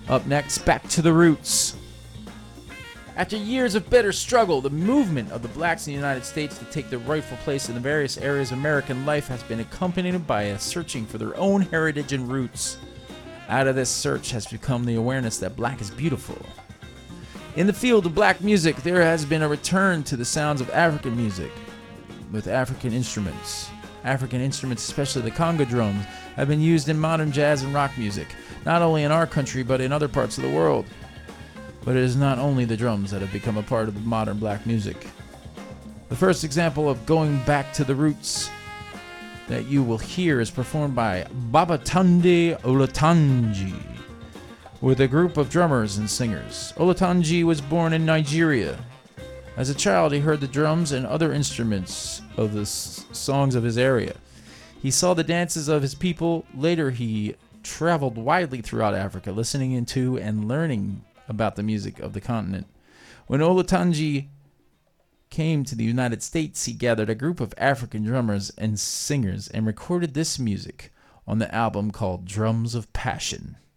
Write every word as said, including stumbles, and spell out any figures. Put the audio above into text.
Up next, Back to the Roots. After years of bitter struggle, the movement of the blacks in the United States to take their rightful place in the various areas of American life has been accompanied by a searching for their own heritage and roots. Out of this search has become the awareness that black is beautiful. In the field of black music, there has been a return to the sounds of African music with African instruments. African instruments, especially the conga drums, have been used in modern jazz and rock music, not only in our country but in other parts of the world. But it is not only the drums that have become a part of the modern black music. The first example of going back to the roots that you will hear is performed by Babatunde Olatunji with a group of drummers and singers. Olatunji was born in Nigeria. As a child, he heard the drums and other instruments of the s- songs of his area. He saw the dances of his people. Later, he traveled widely throughout Africa, listening into and learning about the music of the continent. When Olatunji came to the United States, he gathered a group of African drummers and singers and recorded this music on the album called Drums of Passion.